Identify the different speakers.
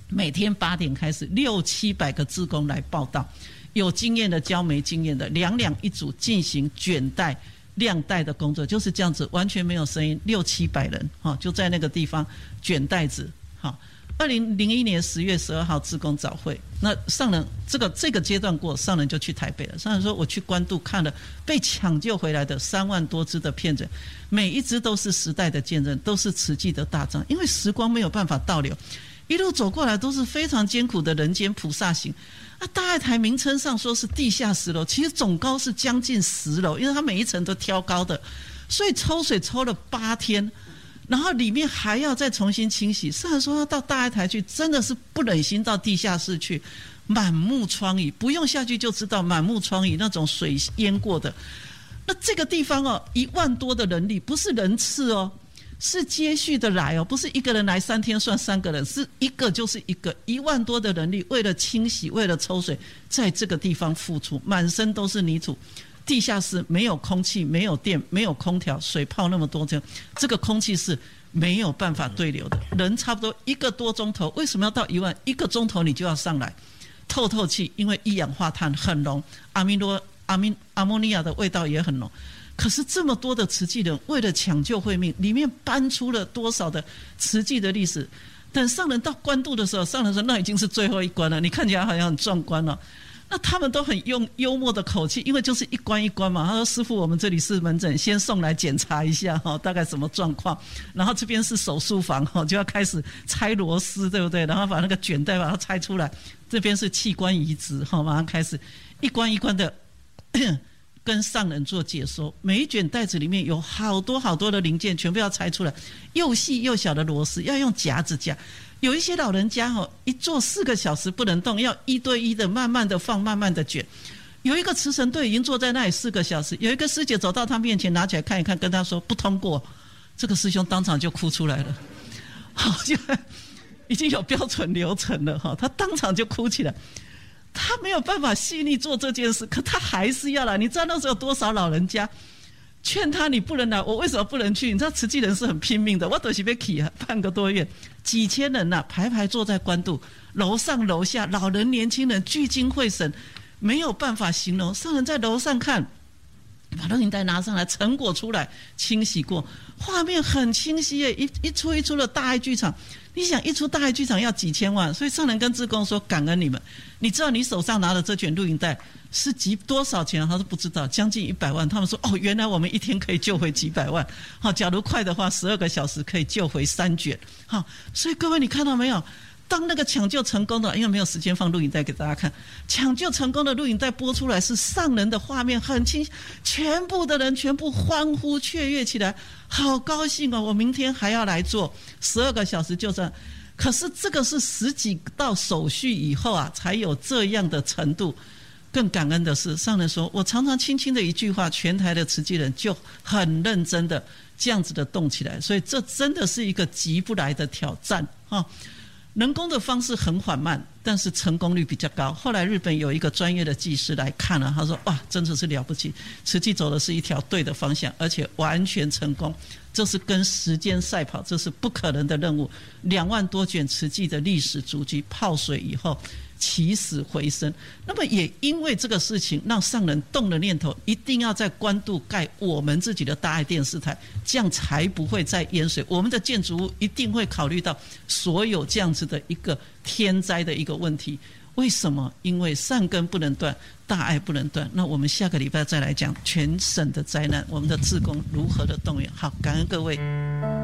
Speaker 1: 每天8点开始，600-700个志工来报到，有经验的教没经验的，2两一组进行卷带、晾带的工作，就是这样子，完全没有声音，600-700人，就在那个地方卷带子。2001年10月12号志工早会，那上人这个阶段过，上人就去台北了。上人说，我去关渡看了被抢救回来的3万多只的片子，每一只都是时代的见证，都是慈济的大障，因为时光没有办法倒流，一路走过来都是非常艰苦的人间菩萨行。大爱台名称上说是地下10楼，其实总高是将近10楼，因为它每一层都挑高的，所以抽水抽了8天，然后里面还要再重新清洗。上人说要到大爱台去，真的是不忍心到地下室去，满目疮痍，不用下去就知道满目疮痍，那种水淹过的。那这个地方1万多的人力，不是人次是接续的来不是一个人来3天算3个人，是一个就是一个，1万多的人力为了清洗，为了抽水，在这个地方付出，满身都是泥土。地下室没有空气，没有电，没有空调，水泡那么多，这个空气是没有办法对流的。人差不多1个多钟头，为什么要到1万？1个钟头你就要上来透气，因为一氧化碳很浓，阿莫尼亚的味道也很浓。可是这么多的慈济人为了抢救慧命，里面搬出了多少的慈济的历史。等上人到关渡的时候，上人说那已经是最后一关了，你看起来好像很壮观了。那他们都很用幽默的口气，因为就是一关一关嘛。他说：“师父，我们这里是门诊，先送来检查一下大概什么状况。然后这边是手术房就要开始拆螺丝，对不对？然后把那个卷带把它拆出来。这边是器官移植马上开始一关一关的跟上人做解说。每一卷带子里面有好多好多的零件，全部要拆出来，又细又小的螺丝要用夹子夹。”有一些老人家一坐4个小时不能动，要1对1的慢慢的放，慢慢的卷。有一个慈诚队已经坐在那里4个小时，有一个师姐走到他面前拿起来看一看，跟他说不通过，这个师兄当场就哭出来了。就已经有标准流程了他当场就哭起来。他没有办法细腻做这件事，可他还是要来。你知道那时候有多少老人家劝他你不能来，我为什么不能去？你知道慈济人是很拼命的，我就是要去半个多月，几千人排排坐在关渡，楼上楼下老人年轻人聚精会神，没有办法形容。上人在楼上看，把录影带拿上来，成果出来，清洗过，画面很清晰耶，一出的大爱剧场。你想一出大爱剧场要几千万，所以上人跟志工说感恩你们。你知道你手上拿的这卷录影带是多少钱？他说不知道，将近100万。他们说原来我们一天可以救回几百万。假如快的话12个小时可以救回3卷。所以各位你看到没有，当那个抢救成功的，因为没有时间放录影带给大家看，抢救成功的录影带播出来是上人的画面很清晰，全部的人全部欢呼雀跃起来，好高兴我明天还要来做12个小时就这样。可是这个是10几道手续以后才有这样的程度。更感恩的是，上人说我常常轻轻的一句话，全台的慈济人就很认真的这样子的动起来。所以这真的是一个急不来的挑战人工的方式很缓慢，但是成功率比较高。后来日本有一个专业的技师来看了，他说哇，真的是了不起，慈济走的是一条对的方向，而且完全成功。这是跟时间赛跑，这是不可能的任务。2万多卷慈济的历史足迹泡水以后起死回生。那么也因为这个事情，让上人动了念头，一定要在关渡盖我们自己的大爱电视台，这样才不会再淹水。我们的建筑物一定会考虑到所有这样子的一个天灾的一个问题。为什么？因为善根不能断，大爱不能断。那我们下个礼拜再来讲全省的灾难，我们的志工如何的动员。好，感恩各位。